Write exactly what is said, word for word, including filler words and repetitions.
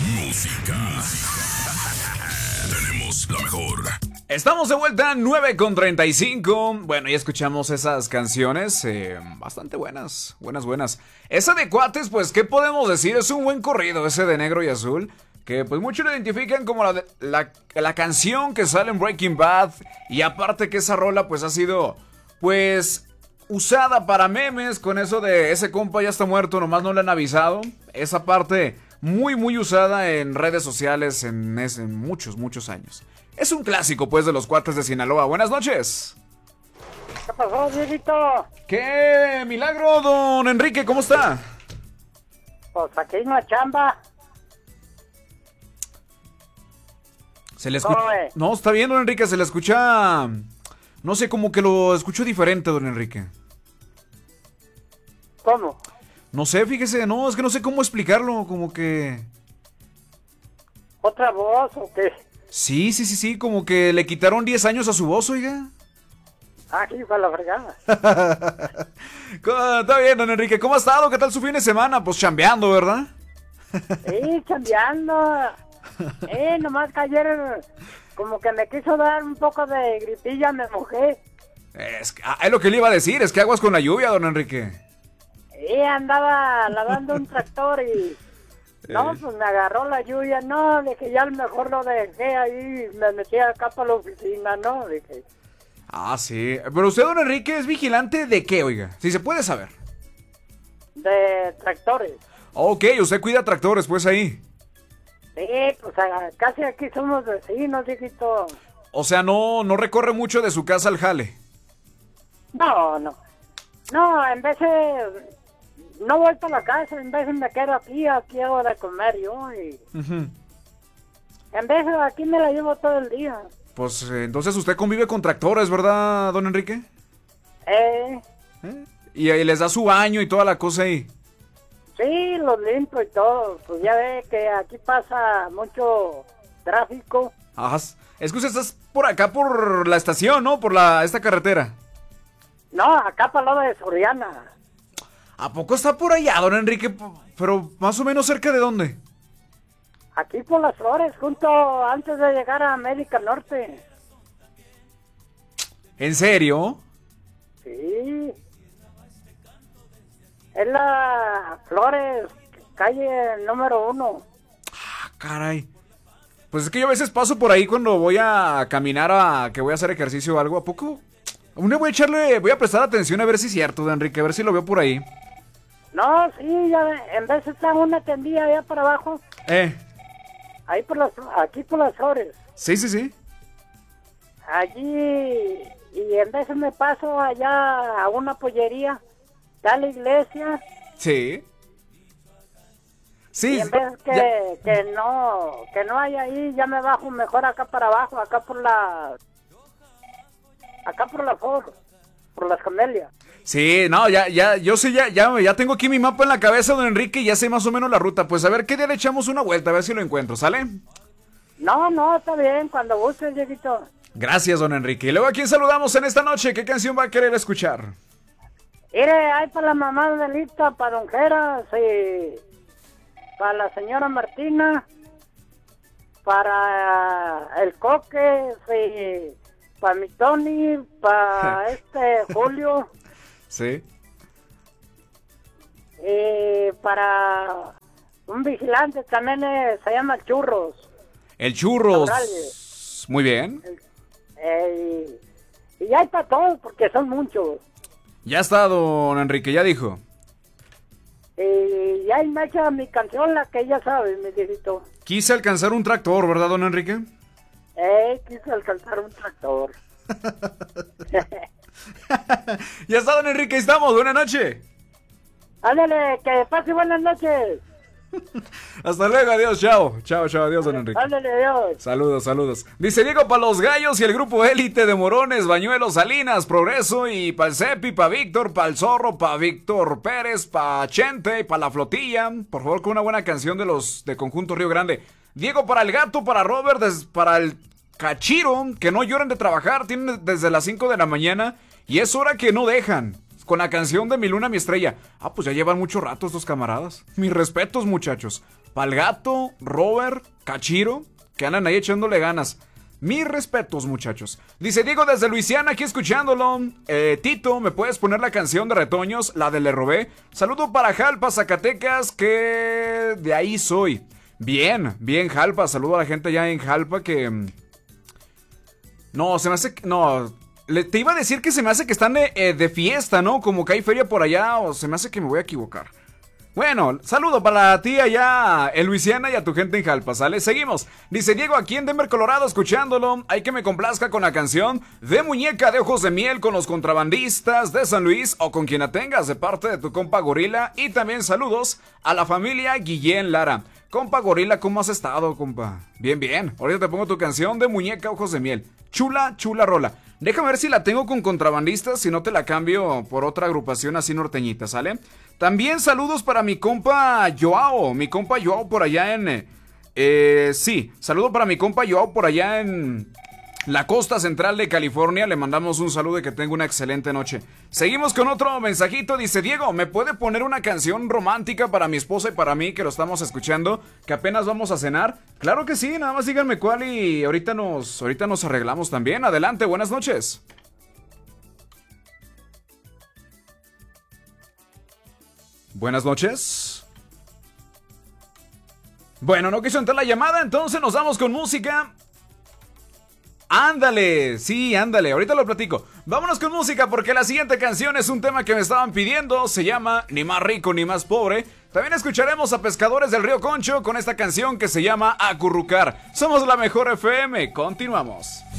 Música. Tenemos la mejor. Estamos de vuelta, nueve con treinta y cinco. Bueno, ya escuchamos esas canciones eh, bastante buenas, buenas, buenas. Esa de Cuates, pues, ¿qué podemos decir? Es un buen corrido ese de Negro y Azul, que pues muchos lo identifican como la, la, la canción que sale en Breaking Bad. Y aparte que esa rola pues ha sido, pues, usada para memes con eso de ese compa ya está muerto, nomás no le han avisado. Esa parte muy, muy usada en redes sociales en, en muchos, muchos años. Es un clásico, pues, de los Cuates de Sinaloa. Buenas noches. ¿Qué pasó, Dieguito? ¡Qué milagro, don Enrique! ¿Cómo está? Pues aquí en la chamba. Se le escucha... No, está bien, don Enrique, se le escucha... No sé, como que lo escucho diferente, don Enrique. ¿Cómo? No sé, fíjese, no, es que no sé cómo explicarlo, como que... ¿Otra voz o qué? Sí, sí, sí, sí, como que le quitaron diez años a su voz, oiga. Ah, sí, fue la fregada. Está bien, don Enrique, ¿cómo ha estado? ¿Qué tal su fin de semana? Pues chambeando, ¿verdad? Sí, chambeando. Eh, nomás que ayer como que me quiso dar un poco de gripilla, me mojé. Es, ah, es lo que le iba a decir, es que aguas con la lluvia, don Enrique. Sí, andaba lavando un tractor y... No, pues me agarró la lluvia, no, dije, ya a lo mejor lo dejé ahí, me metí acá para la oficina, no, dije. Ah, sí, pero usted, don Enrique, ¿es vigilante de qué, oiga? Si se puede saber. De tractores. Ok, usted cuida tractores, pues, ahí. Sí, pues casi aquí somos vecinos, hijito. O sea, no, no recorre mucho de su casa al jale. No, no. No, en vez de... No voy para la casa, en vez de me quedo aquí, aquí hago de comer yo y... Uh-huh. En vez de aquí me la llevo todo el día. Pues eh, entonces usted convive con tractores, ¿verdad, don Enrique? Eh... ¿Eh? Y ahí les da su baño y toda la cosa ahí. Sí, los limpio y todo. Pues ya ve que aquí pasa mucho tráfico. Ajá. Es que usted está por acá, por la estación, ¿no? Por la esta carretera. No, acá para el lado de Soriana. ¿A poco está por allá, don Enrique? Pero más o menos cerca de dónde. Aquí por las Flores, junto antes de llegar a América Norte. ¿En serio? Sí. Es la Flores, calle número uno. Ah, caray. Pues es que yo a veces paso por ahí cuando voy a caminar a que voy a hacer ejercicio o algo. ¿A poco? Aún voy a echarle, voy a prestar atención a ver si es cierto, don Enrique, a ver si lo veo por ahí. No, sí, ya en vez de estar una tendilla allá para abajo. Eh. Ahí por las, aquí por las Flores. Sí, sí, sí. Allí, y en vez de me paso allá a una pollería, está la iglesia. Sí. Sí. Y en vez que, ya... que no, que no hay ahí, ya me bajo mejor acá para abajo, acá por la, acá por la Ford, por las Camelias. Sí, no, ya, ya, yo sé, ya, ya, ya tengo aquí mi mapa en la cabeza, don Enrique, y ya sé más o menos la ruta. Pues a ver qué día le echamos una vuelta, a ver si lo encuentro, ¿sale? No, no, está bien, cuando gustes, Dieguito. Gracias, don Enrique. Y luego, ¿a quién saludamos en esta noche? ¿Qué canción va a querer escuchar? Mire, hay para la mamá de Lista, para Don Geras, y para la señora Martina, para el Coque, sí, para mi Tony, para este Julio. Sí. Y para un vigilante también eh, se llama Churros. El Churros. Morales. Muy bien. Eh, y, y hay para todos porque son muchos. Ya está, don Enrique, ya dijo. Y ya me echa mi canción, la que ya sabes, mi viejito. Quise alcanzar un tractor, ¿verdad, don Enrique? Eh, quise alcanzar un tractor. Ya está, don Enrique, ahí estamos, buena noche. Ándale, que pase buenas noches. Hasta luego, adiós, chao. Chao, chao, adiós, don Enrique. Ándale, adiós. Saludos, saludos. Dice Diego para los gallos y el grupo élite de Morones, Bañuelos, Salinas, Progreso y para el Cepi, para Víctor, para el Zorro, para Víctor Pérez, para Chente y para la Flotilla. Por favor, con una buena canción de los de Conjunto Río Grande. Diego para el Gato, para Robert, des, para el Cachiro, que no lloran de trabajar, tienen desde las cinco de la mañana y es hora que no dejan. Con la canción de Mi Luna, Mi Estrella. Ah, pues ya llevan mucho rato estos camaradas. Mis respetos, muchachos. Palgato, Robert, Cachiro, que andan ahí echándole ganas. Mis respetos, muchachos. Dice Diego desde Luisiana, aquí escuchándolo. Eh, Tito, ¿me puedes poner la canción de Retoños? La de Le Robé. Saludo para Jalpa, Zacatecas, que de ahí soy. Bien, bien, Jalpa. Saludo a la gente allá en Jalpa que... No, se me hace... No, le, te iba a decir que se me hace que están de, eh, de fiesta, ¿no? Como que hay feria por allá, o se me hace que me voy a equivocar. Bueno, saludo para ti allá en Luisiana y a tu gente en Jalpa, ¿sale? Seguimos. Dice Diego aquí en Denver, Colorado, escuchándolo. Hay que me complazca con la canción de Muñeca de Ojos de Miel con los contrabandistas de San Luis o con quien la tengas de parte de tu compa Gorila. Y también saludos a la familia Guillén Lara. Compa Gorila, ¿cómo has estado, compa? Bien, bien. Ahorita te pongo tu canción de Muñeca Ojos de Miel. Chula, chula rola. Déjame ver si la tengo con contrabandistas, si no te la cambio por otra agrupación así norteñita, ¿sale? También saludos para mi compa Joao, mi compa Joao por allá en... Eh, sí, saludo para mi compa Joao por allá en la costa central de California. Le mandamos un saludo y que tenga una excelente noche. Seguimos con otro mensajito, dice Diego, ¿me puede poner una canción romántica para mi esposa y para mí que lo estamos escuchando, que apenas vamos a cenar? Claro que sí, nada más díganme cuál y ahorita nos, ahorita nos arreglamos también. Adelante, buenas noches. Buenas noches. Bueno, no quiso entrar la llamada, entonces nos vamos con música. Ándale, sí, ándale, ahorita lo platico. Vámonos con música porque la siguiente canción es un tema que me estaban pidiendo. Se llama Ni más rico ni más pobre. También escucharemos a Pescadores del Río Concho con esta canción que se llama Acurrucar. Somos la mejor F M, continuamos.